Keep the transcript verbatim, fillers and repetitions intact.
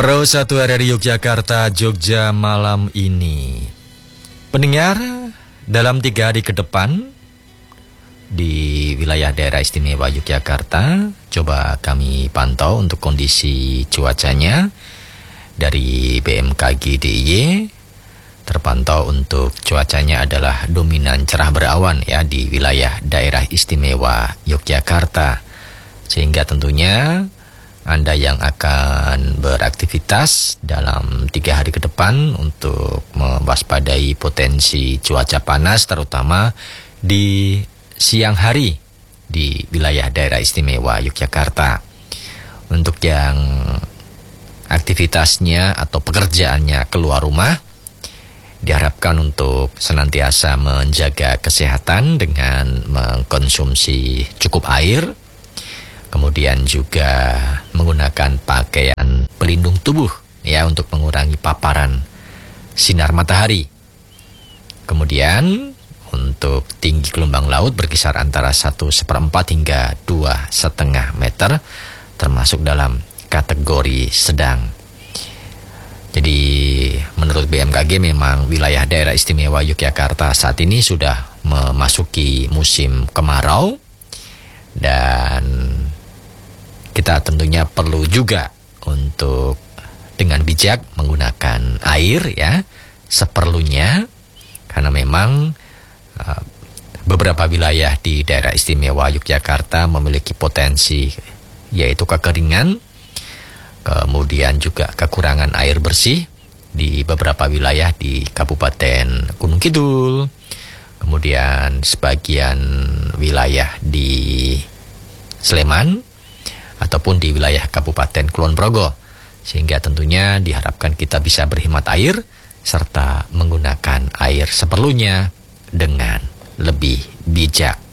Pro satu dari Yogyakarta, Jogja malam ini. Pendengar, dalam tiga hari ke depan di wilayah daerah istimewa Yogyakarta, coba kami pantau untuk kondisi cuacanya dari B M K G D I Y. Terpantau untuk cuacanya adalah dominan cerah berawan ya di wilayah daerah istimewa Yogyakarta. Sehingga tentunya Anda yang akan beraktivitas dalam tiga hari ke depan untuk mewaspadai potensi cuaca panas terutama di siang hari di wilayah daerah istimewa Yogyakarta. Untuk yang aktivitasnya atau pekerjaannya keluar rumah, diharapkan untuk senantiasa menjaga kesehatan dengan mengkonsumsi cukup air, kemudian juga menggunakan pakaian pelindung tubuh ya untuk mengurangi paparan sinar matahari. Kemudian untuk tinggi gelombang laut berkisar antara satu seperempat hingga dua setengah meter, termasuk dalam kategori sedang. Jadi menurut B M K G memang wilayah daerah istimewa Yogyakarta saat ini sudah memasuki musim kemarau, dan kita tentunya perlu juga untuk dengan bijak menggunakan air ya seperlunya, karena memang uh, beberapa wilayah di daerah istimewa Yogyakarta memiliki potensi yaitu kekeringan, kemudian juga kekurangan air bersih di beberapa wilayah di Kabupaten Gunung Kidul, kemudian sebagian wilayah di Sleman ataupun di wilayah Kabupaten Kulon Progo, sehingga tentunya diharapkan kita bisa berhemat air serta menggunakan air seperlunya dengan lebih bijak.